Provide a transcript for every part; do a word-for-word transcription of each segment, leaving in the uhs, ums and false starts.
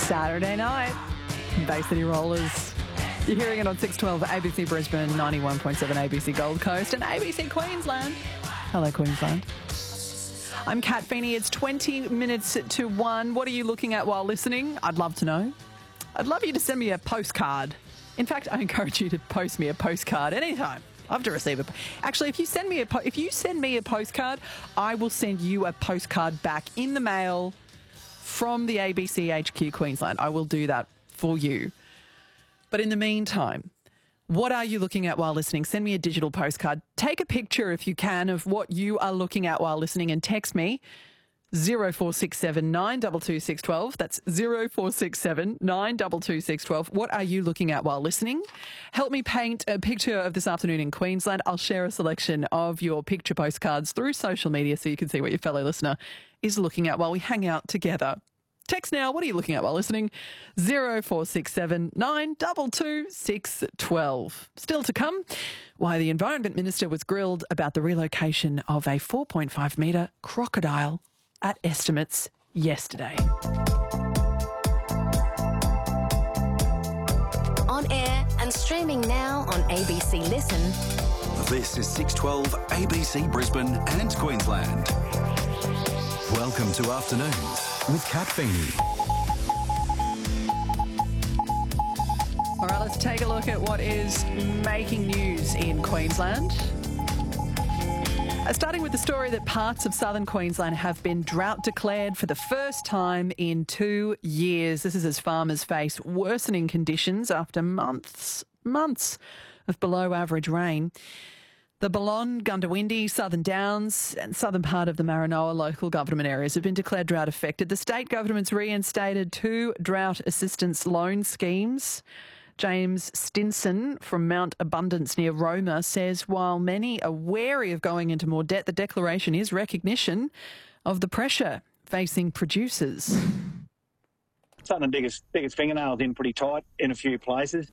Saturday night. Bay City Rollers. You're hearing it on six twelve A B C Brisbane, ninety-one point seven A B C Gold Coast and A B C Queensland. Hello, Queensland. I'm Kat Feeney. It's twenty minutes to one. What are you looking at while listening? I'd love to know. I'd love you to send me a postcard. In fact, I encourage you to post me a postcard anytime. I have to receive it. Actually, if you send me a po- if you send me a postcard, I will send you a postcard back in the mail from the A B C H Q Queensland. I will do that for you. But in the meantime, what are you looking at while listening? Send me a digital postcard. Take a picture, if you can, of what you are looking at while listening and text me zero four six seven nine two two six one two. That's zero four six seven nine two two six one two. What are you looking at while listening? Help me paint a picture of this afternoon in Queensland. I'll share a selection of your picture postcards through social media so you can see what your fellow listener is looking at while we hang out together. Text now. What are you looking at while listening? zero four six seven nine two two six one two. Still to come, why the Environment Minister was grilled about the relocation of a four point five metre crocodile at Estimates yesterday. On air and streaming now on A B C Listen. This is six twelve A B C Brisbane and Queensland. Welcome to Afternoons with Kat Feeney. All right, let's take a look at what is making news in Queensland. Uh, starting with the story that parts of southern Queensland have been drought declared for the first time in two years. This is as farmers face worsening conditions after months, months of below average rain. The Balonne, Gundawindi, Southern Downs and southern part of the Maranoa local government areas have been declared drought affected. The state government's reinstated two drought assistance loan schemes. James Stinson from Mount Abundance near Roma says while many are wary of going into more debt, the declaration is recognition of the pressure facing producers. Starting to dig its, dig its fingernails in pretty tight in a few places.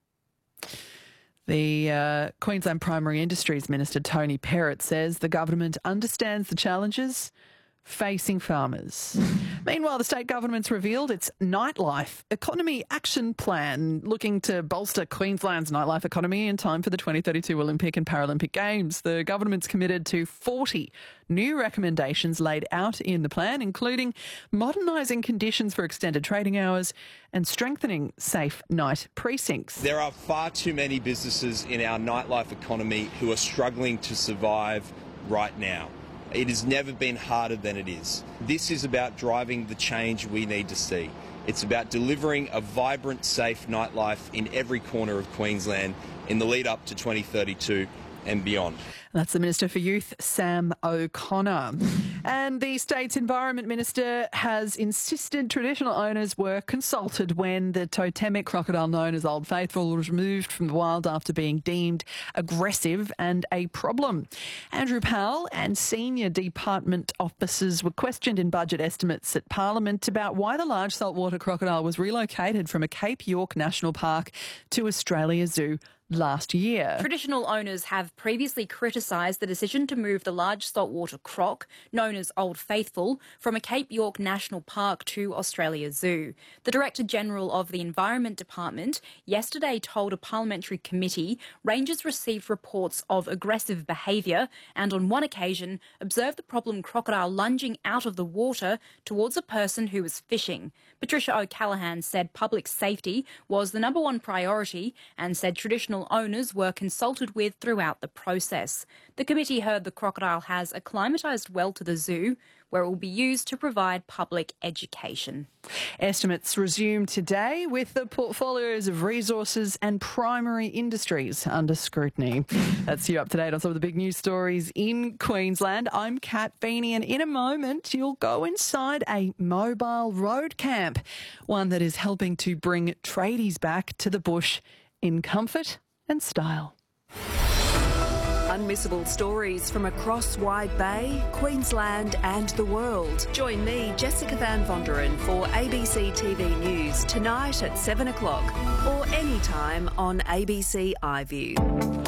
The uh, Queensland Primary Industries Minister, Tony Perrott, says the government understands the challenges facing farmers. Meanwhile, the state government's revealed its nightlife economy action plan, looking to bolster Queensland's nightlife economy in time for the twenty thirty-two Olympic and Paralympic Games. The government's committed to forty new recommendations laid out in the plan, including modernising conditions for extended trading hours and strengthening safe night precincts. There are far too many businesses in our nightlife economy who are struggling to survive right now. It has never been harder than it is. This is about driving the change we need to see. It's about delivering a vibrant, safe nightlife in every corner of Queensland in the lead up to twenty thirty-two and beyond. That's the Minister for Youth, Sam O'Connor. And the state's Environment Minister has insisted traditional owners were consulted when the totemic crocodile known as Old Faithful was removed from the wild after being deemed aggressive and a problem. Andrew Powell and senior department officers were questioned in budget estimates at Parliament about why the large saltwater crocodile was relocated from a Cape York National Park to Australia Zoo last year. Traditional owners have previously criticised the decision to move the large saltwater croc, known as Old Faithful, from a Cape York National Park to Australia Zoo. The Director-General of the Environment Department yesterday told a parliamentary committee rangers received reports of aggressive behaviour and on one occasion observed the problem crocodile lunging out of the water towards a person who was fishing. Patricia O'Callaghan said public safety was the number one priority and said traditional owners were consulted with throughout the process. The committee heard the crocodile has acclimatised well to the zoo, where it will be used to provide public education. Estimates resume today with the portfolios of resources and primary industries under scrutiny. That's you up to date on some of the big news stories in Queensland. I'm Kat Feeney, and in a moment you'll go inside a mobile road camp, one that is helping to bring tradies back to the bush in comfort and style. Unmissable stories from across Wide Bay, Queensland and the world. Join me, Jessica Van Vonderen, for A B C T V News tonight at seven o'clock or anytime on A B C iView.